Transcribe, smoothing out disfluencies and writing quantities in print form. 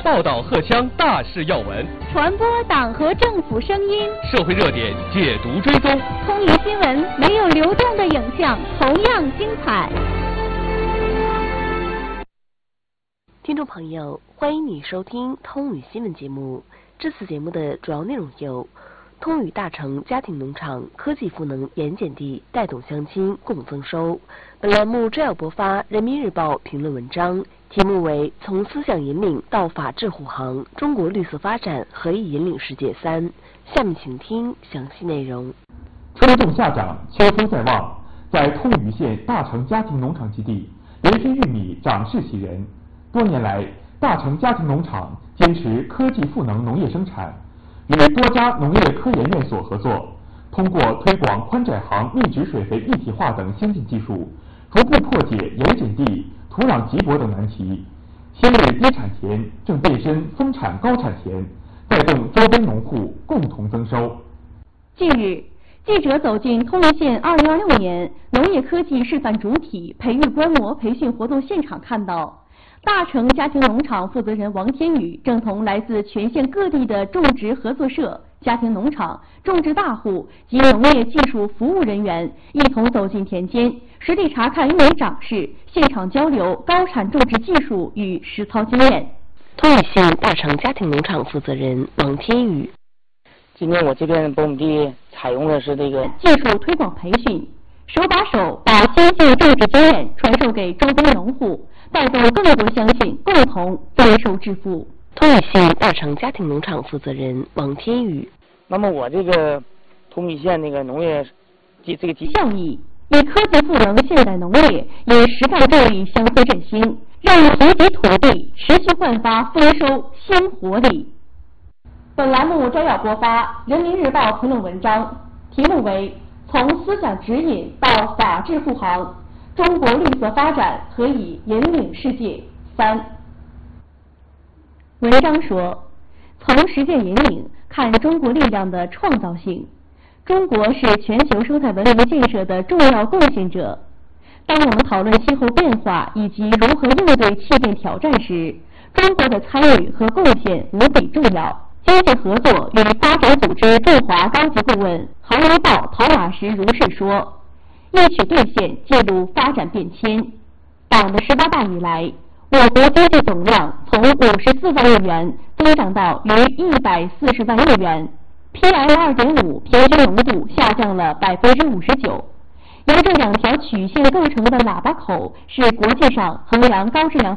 报道荷枪大事要闻， 传播党和政府声音， 社会热点解读追踪。 通语新闻没有流动的影像，同样精彩。 听众朋友，欢迎你收听通语新闻节目。这次节目的主要内容有：通语大成家庭农场科技赋能盐碱地，带动乡亲共增收。本栏目专要播发人民日报评论文章，题目为从思想引领到法治护航，中国绿色发展何以引领世界3。下面请听详细内容。 春种夏长，秋收在望，在通禹县大成家庭农场基地，连续玉米长势喜人。多年来，大成家庭农场坚持科技赋能农业生产，与多家农业科研院所合作，通过推广宽窄行密植水肥一体化等先进技术，逐步破解盐碱地、土壤瘠薄等难题。昔日低产田正变身丰产高产田，带动周边农户共同增收。 近日，记者走进通禹县2026年农业科技示范主体培育观摩培训活动现场，看到大成家庭农场负责人王天宇正同来自全县各地的种植合作社、家庭农场、种植大户及农业技术服务人员一同走进田间，实地查看玉米长势，现场交流高产种植技术与实操经验。 通禹县大成家庭农场负责人王天宇： 今天我这边苞米地采用的是这个技术推广培训，手把手把先进种植经验传授给周边农户，带动更多乡亲共同增收致富。 通禹县大成家庭农场负责人王天宇： 那么我这个通禹县那个农业这个效益以科技赋能现代农业，以实干助力乡村振兴，让贫瘠土地持续焕发丰收新活力。本栏目专要播发人民日报评论文章，题目为从思想指引到法治护航，中国绿色发展何以引领世界3。文章说，从实践引领看中国力量的创造性。中国是全球生态文明建设的重要贡献者。当我们讨论气候变化以及如何应对气变挑战时，中国的参与和贡献无比重要。经济合作与发展组织驻华高级顾问杭州道陶瓦什如是说，一曲兑现记录发展变迁。党的18大以来，我国经济总量从54万亿元增长到逾140万亿元， PM2.5 平均浓度下降了59%。由这2条曲线构成的喇叭口是国际上衡量高质量